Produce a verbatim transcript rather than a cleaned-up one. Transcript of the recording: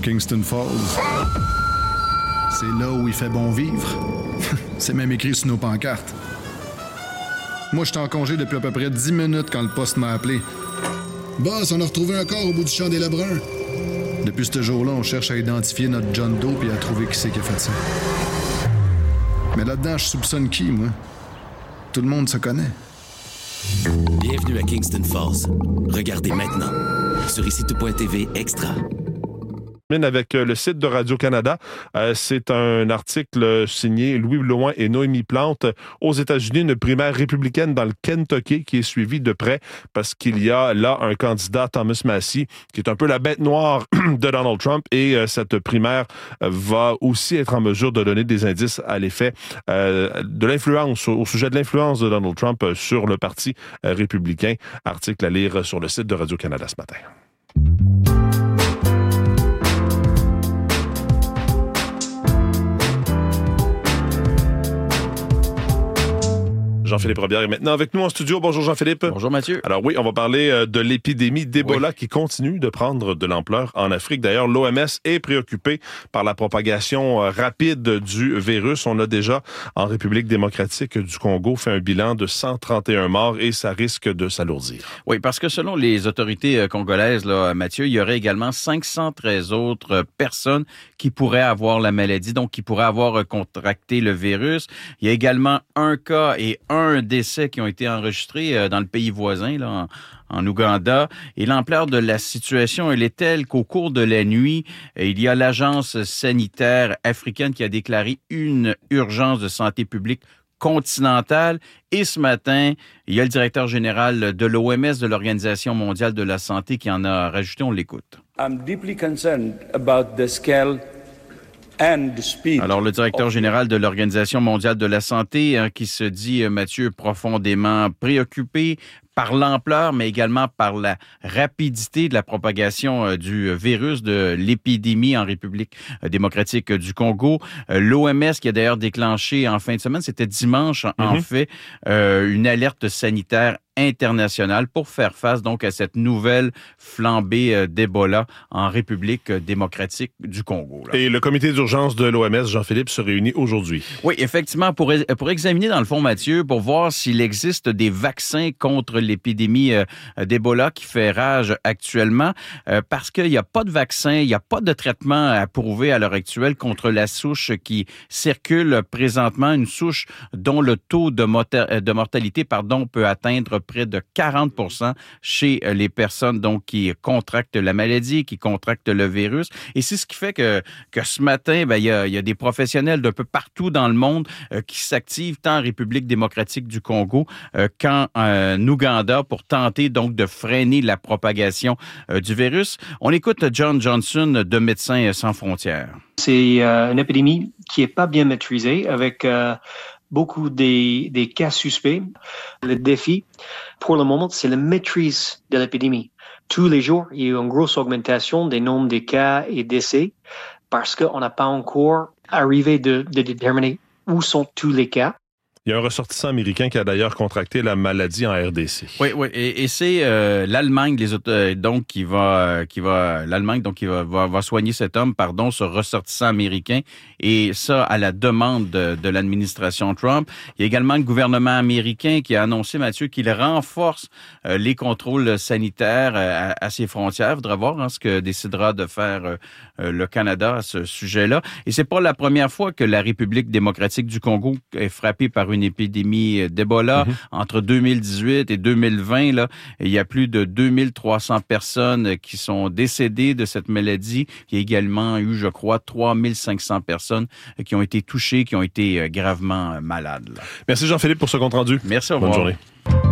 Kingston Falls. C'est là où il fait bon vivre. C'est même écrit sur nos pancartes. Moi, j'étais en congé depuis à peu près dix minutes quand le poste m'a appelé. Boss, on a retrouvé un corps au bout du champ des Lebrun. Depuis ce jour-là, on cherche à identifier notre John Doe et à trouver qui c'est qui a fait ça. Mais là-dedans, je soupçonne qui, moi? Tout le monde se connaît. Bienvenue à Kingston Falls. Regardez maintenant sur ici tout point t v Extra. Avec le site de Radio-Canada. Euh, c'est un article signé Louis Blouin et Noémie Plante. Aux États-Unis, une primaire républicaine dans le Kentucky qui est suivie de près parce qu'il y a là un candidat, Thomas Massie, qui est un peu la bête noire de Donald Trump et euh, cette primaire va aussi être en mesure de donner des indices à l'effet euh, de l'influence, au sujet de l'influence de Donald Trump sur le Parti euh, républicain. Article à lire sur le site de Radio-Canada ce matin. Jean-Philippe Robillard est maintenant avec nous en studio. Bonjour Jean-Philippe. Bonjour Mathieu. Alors oui, on va parler de l'épidémie d'Ebola oui. qui continue de prendre de l'ampleur en Afrique. D'ailleurs, l'O M S est préoccupée par la propagation rapide du virus. On a déjà, en République démocratique du Congo, fait un bilan de cent trente et un morts et ça risque de s'alourdir. Oui, parce que selon les autorités congolaises, là, Mathieu, il y aurait également cinq cent treize autres personnes qui pourraient avoir la maladie, donc qui pourraient avoir contracté le virus. Il y a également un cas et un un décès qui ont été enregistrés dans le pays voisin, là, en, en Ouganda. Et l'ampleur de la situation, elle est telle qu'au cours de la nuit, il y a l'Agence sanitaire africaine qui a déclaré une urgence de santé publique continentale. Et ce matin, il y a le directeur général de l'O M S, de l'Organisation mondiale de la santé, qui en a rajouté. On l'écoute. I'm deeply concerned about the scale Alors, le directeur général de l'Organisation mondiale de la santé, hein, qui se dit, Mathieu, profondément préoccupé par l'ampleur, mais également par la rapidité de la propagation euh, du virus, de l'épidémie en République démocratique du Congo. Euh, L'O M S qui a d'ailleurs déclenché en fin de semaine, c'était dimanche, mm-hmm. en fait, euh, une alerte sanitaire internationale pour faire face donc à cette nouvelle flambée d'Ebola en République démocratique du Congo. Là. Et le comité d'urgence de l'O M S, Jean-Philippe, se réunit aujourd'hui. Oui, effectivement, pour, pour examiner dans le fond, Mathieu, pour voir s'il existe des vaccins contre l'épidémie euh, d'Ebola qui fait rage actuellement, euh, parce qu'il n'y a pas de vaccin, il n'y a pas de traitement approuvé à l'heure actuelle contre la souche qui circule présentement, une souche dont le taux de, mota- de mortalité pardon, peut atteindre près de quarante pour cent chez les personnes donc qui contractent la maladie, qui contractent le virus. Et c'est ce qui fait que, que ce matin, ben, il y a, il y a des professionnels d'un peu partout dans le monde euh, qui s'activent tant en République démocratique du Congo euh, qu'en euh, Ouganda pour tenter donc de freiner la propagation euh, du virus. On écoute John Johnson de Médecins sans frontières. C'est euh, une épidémie qui n'est pas bien maîtrisée avec euh, beaucoup des, des cas suspects. Le défi, pour le moment, c'est la maîtrise de l'épidémie. Tous les jours, il y a eu une grosse augmentation des nombres de cas et décès parce qu'on n'a pas encore arrivé de, de déterminer où sont tous les cas. Il y a un ressortissant américain qui a d'ailleurs contracté la maladie en R D C. Oui, oui, et, et c'est euh, l'Allemagne, les autres, donc qui va, qui va, l'Allemagne donc qui va, va, va soigner cet homme, pardon, ce ressortissant américain, et ça à la demande de, de l'administration Trump. Il y a également le gouvernement américain qui a annoncé, Mathieu, qu'il renforce euh, les contrôles sanitaires euh, à, à ses frontières. Il faudra voir hein, ce que décidera de faire euh, le Canada à ce sujet-là. Et c'est pas la première fois que la République démocratique du Congo est frappée par une une épidémie d'Ebola. Mm-hmm. Entre deux mille dix-huit et deux mille vingt, là, il y a plus de deux mille trois cents personnes qui sont décédées de cette maladie. Il y a également eu, je crois, trois mille cinq cents personnes qui ont été touchées, qui ont été gravement malades. Là. Merci Jean-Philippe pour ce compte rendu. Merci, au revoir. Bonne journée.